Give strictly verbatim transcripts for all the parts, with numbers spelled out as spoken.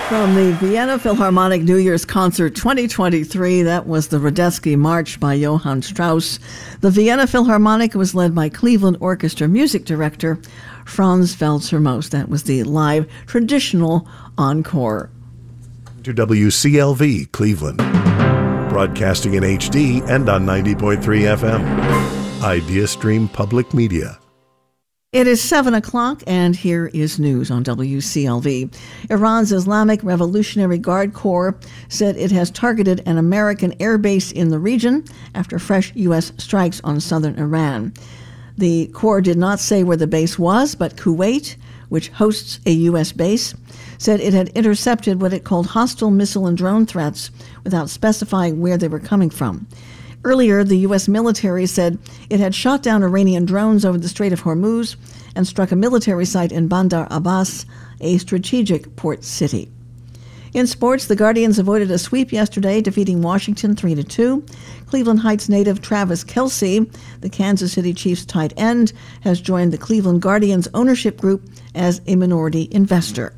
From the Vienna Philharmonic New Year's Concert twenty twenty-three, that was the Radetzky March by Johann Strauss. The Vienna Philharmonic was led by Cleveland Orchestra music director Franz Welser-Most. That was the live traditional encore. To W C L V Cleveland, broadcasting in H D and on ninety point three F M. IdeaStream Public Media. It is seven o'clock, and here is news on W C L V. Iran's Islamic Revolutionary Guard Corps said it has targeted an American air base in the region after fresh U S strikes on southern Iran. The Corps did not say where the base was, but Kuwait, which hosts a U S base, said it had intercepted what it called hostile missile and drone threats without specifying where they were coming from. Earlier, the U S military said it had shot down Iranian drones over the Strait of Hormuz and struck a military site in Bandar Abbas, a strategic port city. In sports, the Guardians avoided a sweep yesterday, defeating Washington three to two. Cleveland Heights native Travis Kelce, the Kansas City Chiefs tight end, has joined the Cleveland Guardians ownership group as a minority investor.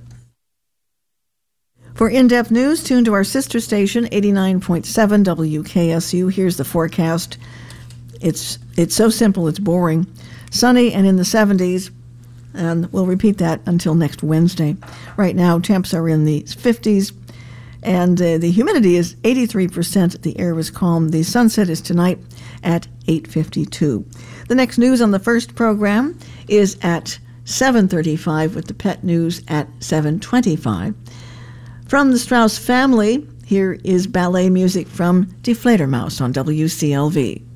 For in-depth news, tune to our sister station, eighty-nine point seven W K S U. Here's the forecast. It's it's so simple, it's boring. Sunny and in the seventies, and we'll repeat that until next Wednesday. Right now, temps are in the fifties, and uh, the humidity is eighty-three percent. The air is calm. The sunset is tonight at eight fifty-two. The next news on the first program is at seven thirty-five, with the pet news at seven twenty-five. From the Strauss family, here is ballet music from Die Fledermaus on W C L V.